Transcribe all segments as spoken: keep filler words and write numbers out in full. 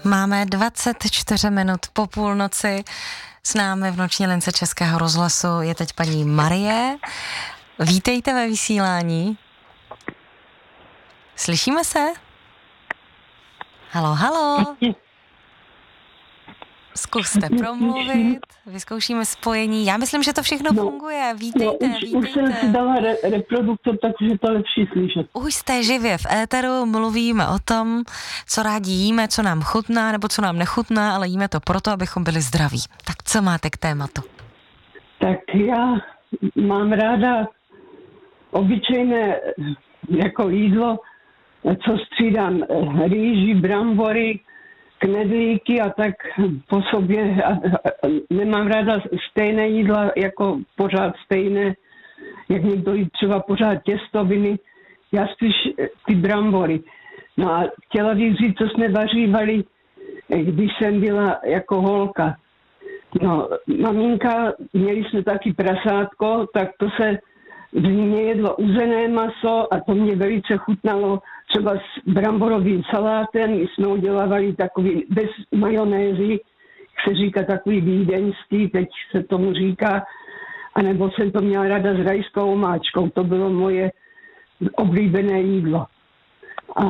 Máme dvacet čtyři minut po půlnoci. S námi v noční lince Českého rozhlasu je teď paní Marie. Vítejte ve vysílání. Slyšíme se? Halo, halo. Zkuste promluvit, vyzkoušíme spojení. Já myslím, že to všechno no, funguje. Vítejte, no, už, vítejte. Už jsem si dala re- reproduktor, takže je to lepší slyšet. Už jste živě v éteru, mluvíme o tom, co rádi jíme, co nám chutná, nebo co nám nechutná, ale jíme to proto, abychom byli zdraví. Tak co máte k tématu? Tak já mám ráda obyčejné jako jídlo, co střídám rýži, brambory, knedlíky a tak po sobě. A, a, nemám ráda stejné jídla, jako pořád stejné, jak někdo jí třeba pořád těstoviny. Já spíš ty brambory. No a chtěla bych říct, co jsme vařívali, když jsem byla jako holka. No, maminka, měli jsme taky prasátko, tak to se v zimě jedlo uzené maso a to mě velice chutnalo třeba s bramborovým salátem. My jsme udělávali takový bez majonézy, jak se říká, takový vídeňský, teď se tomu říká, anebo jsem to měla ráda s rajskou omáčkou, to bylo moje oblíbené jídlo. A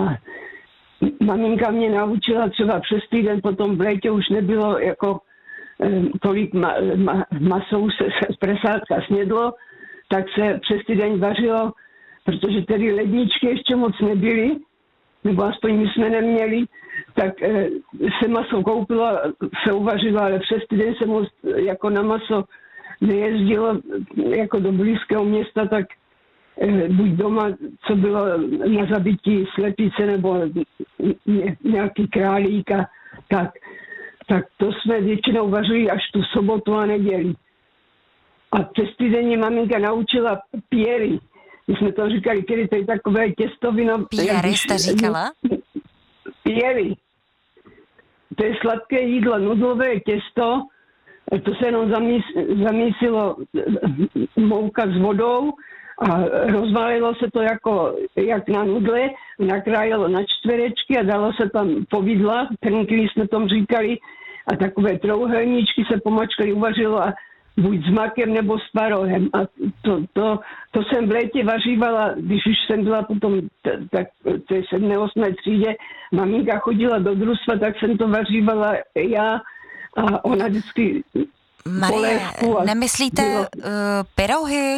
maminka mě naučila třeba přes týden, potom v létě už nebylo jako tolik ma, ma, masou se, se z prasátka snědlo, tak se přes týden vařilo, protože tedy ledničky ještě moc nebyly, nebo aspoň my jsme neměli, tak e, se maso koupilo, se uvařilo, ale přes týden se moc jako na maso nejezdilo jako do blízkého města, tak e, buď doma, co bylo na zabití slepice nebo ně, nějaký králík a tak. Tak to jsme většinou vařili až tu sobotu a neděli. A přes týden maminka naučila pěry. My jsme to říkali, kiedy to je takové těstovino. Pěry jste říkala? Pěry. To je sladké jídlo, nudlové těsto. To se jenom zamís, zamísilo mouka s vodou a rozvalilo se to jako jak na nudle, nakrájelo na čtverečky a dalo se tam povidla, trnky jsme tomu říkali, a takové trouhelníčky se pomačkali, uvařilo a buď s makem nebo s tvarohem. A to, to, to jsem v létě vařívala, když už jsem byla potom t- tak v té sedmé, osmé třídě, maminka chodila do družstva, tak jsem to vařívala já a ona vždycky Marie, nemyslíte bylo... uh, pyrohy?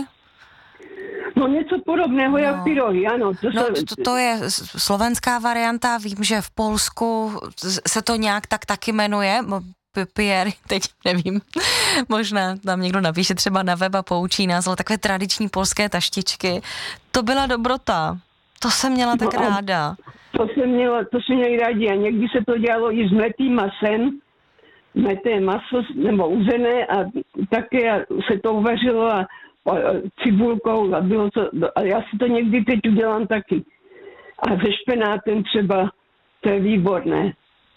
No něco podobného, no. Jak pyrohy, ano. To, no, se... to, to je slovenská varianta, vím, že v Polsku se to nějak tak taky jmenuje, Pierre, teď nevím, možná tam někdo napíše třeba na web a poučí nás, ale takové tradiční polské taštičky, to byla dobrota, to jsem měla tak no, ráda. To jsem měla, to jsem měla rádi a někdy se to dělalo i s mletým masem, mleté maso nebo uzené a také se to uvařilo a cibulkou a bylo to, a já si to někdy teď udělám taky. A se špenátem třeba, to je výborné.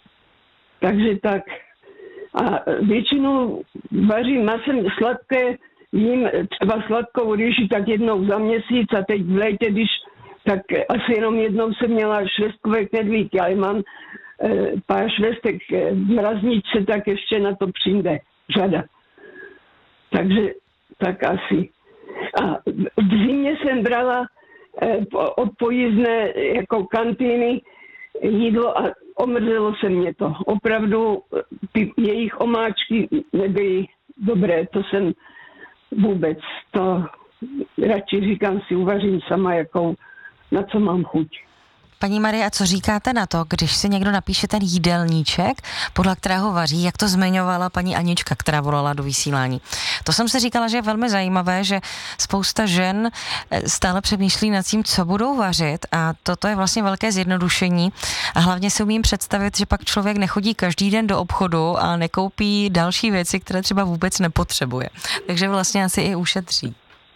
Takže tak. A většinou vařím masem sladké, jím třeba sladkou rýži tak jednou za měsíc a teď v létě, když tak asi jenom jednou jsem měla švestkové knedlíky, ale mám e, pár švestek v mrazničce, tak ještě na to přijde řada. Takže tak asi. A v zimě jsem brala e, od pojízdné jako kantýny jídlo a omrzelo se mě to. Opravdu ty jejich omáčky nebyly dobré, to jsem vůbec, to radši říkám si, uvařím sama, jakou, na co mám chuť. Paní Marie, a co říkáte na to, když si někdo napíše ten jídelníček, podle kterého vaří, jak to zmiňovala paní Anička, která volala do vysílání. To jsem si říkala, že je velmi zajímavé, že spousta žen stále přemýšlí nad tím, co budou vařit a toto je vlastně velké zjednodušení a hlavně si umím představit, že pak člověk nechodí každý den do obchodu a nekoupí další věci, které třeba vůbec nepotřebuje. Takže vlastně asi i ušetří.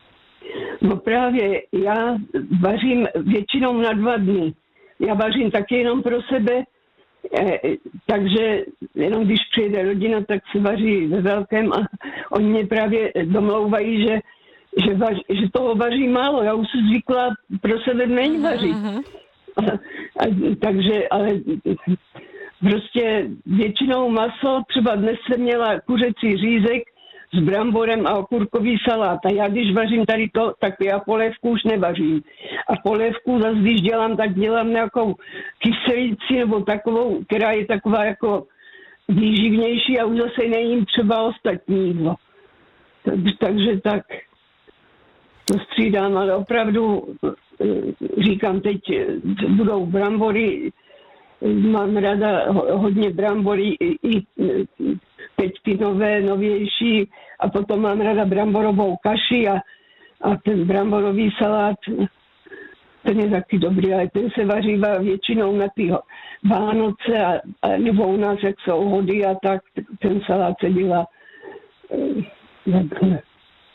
No právě, já vařím většinou na dva dny. Já vařím taky jenom pro sebe, eh, takže jenom když přijde rodina, tak se vaří ve velkém a oni mě právě domlouvají, že, že, vař, že toho vaří málo. Já už jsem zvykla pro sebe méně vařit. Mm-hmm. A, a, takže, ale prostě většinou maso, třeba dnes jsem měla kuřecí řízek s bramborem a okurkový salát. A já když vařím tady to, tak já polévku už nevařím. A polévku zase, když dělám, tak dělám nějakou kyselici nebo takovou, která je taková jako výživnější a už zase nejím třeba ostatní jídlo. Tak, takže tak to střídám, ale opravdu říkám, teď budou brambory, mám ráda hodně brambory, i teď ty nové, novější, a potom mám ráda bramborovou kaši a, a ten bramborový salát, ten je taky dobrý, ale ten se vaří většinou na ty Vánoce a, a nebo u nás, jak jsou hody a tak, ten salát se dělá takhle.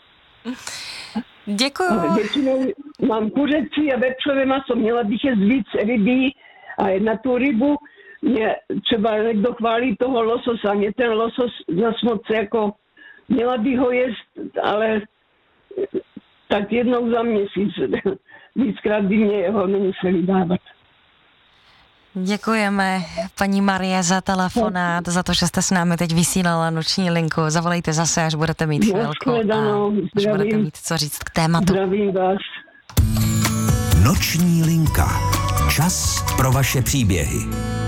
Děkuju. Ale většinou mám kuřecí a vepřové maso, měla bych jíst víc rybí a na tu rybu mě třeba někdo chválí toho lososa, mě ten losos zas moc jako, měla bych ho jíst, ale tak jednou za měsíc, víckrát by mě ho nemuseli dávat. Děkujeme, paní Marie, za telefonát, za to, že jste s námi teď vysílala noční linku. Zavolejte zase, až budete mít chvilku a až budete mít co říct k tématu. Zdravím vás. Noční linka. Čas pro vaše příběhy.